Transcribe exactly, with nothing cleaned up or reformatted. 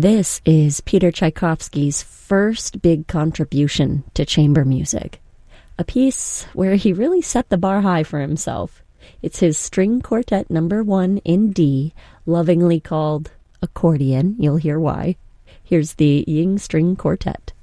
This is Peter Tchaikovsky's first big contribution to chamber music, a piece where he really set the bar high for himself. It's his string quartet number one in D, lovingly called Accordion. You'll hear why. Here's the Ying String Quartet.